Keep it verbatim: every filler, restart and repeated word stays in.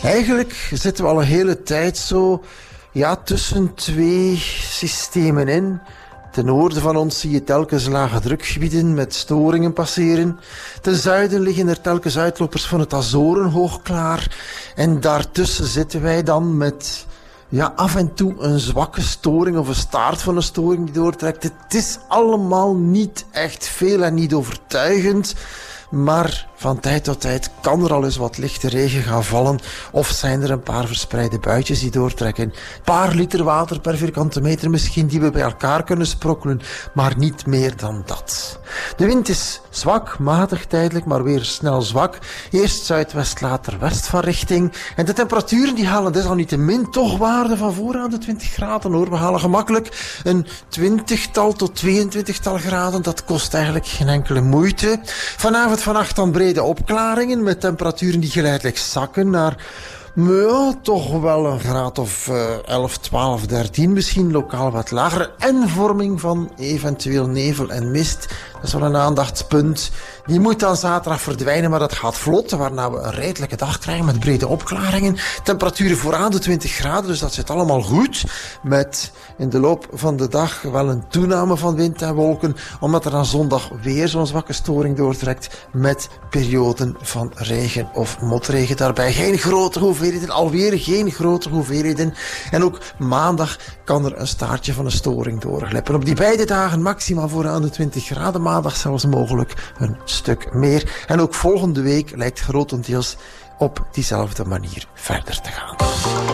Eigenlijk zitten we al een hele tijd zo ja, tussen twee systemen in. Ten noorden van ons zie je telkens lage drukgebieden met storingen passeren. Ten zuiden liggen er telkens uitlopers van het Azorenhoogklaar. En daartussen zitten wij dan met ja, af en toe een zwakke storing of een staart van een storing die doortrekt. Het is allemaal niet echt veel en niet overtuigend. Maar van tijd tot tijd kan er al eens wat lichte regen gaan vallen. Of zijn er een paar verspreide buitjes die doortrekken. Een paar liter water per vierkante meter misschien die we bij elkaar kunnen sprokkelen. Maar niet meer dan dat. De wind is zwak, matig tijdelijk, maar weer snel zwak. Eerst zuidwest, later west van richting. En de temperaturen die halen desalniettemin toch waarde van voor aan de twintig graden hoor. We halen gemakkelijk een twintigtal tot tweeëntwintigtal graden. Dat kost eigenlijk geen enkele moeite. Vanavond, vannacht dan brede opklaringen met temperaturen die geleidelijk zakken naar ja, toch wel een graad of uh, elf, twaalf, dertien, misschien lokaal wat lager. En vorming van eventueel nevel en mist. Dat is wel een aandachtspunt. Die moet dan zaterdag verdwijnen, maar dat gaat vlot. Waarna we een redelijke dag krijgen met brede opklaringen. Temperaturen vooraan de twintig graden, dus dat zit allemaal goed. Met in de loop van de dag wel een toename van wind en wolken. Omdat er dan zondag weer zo'n zwakke storing doortrekt. Met perioden van regen of motregen daarbij. Geen grote hoeveelheden, alweer geen grote hoeveelheden. En ook maandag kan er een staartje van een storing doorglippen. Op die beide dagen maximaal vooraan de twintig graden. Maandag zelfs mogelijk een stuk meer. En ook volgende week lijkt grotendeels op diezelfde manier verder te gaan.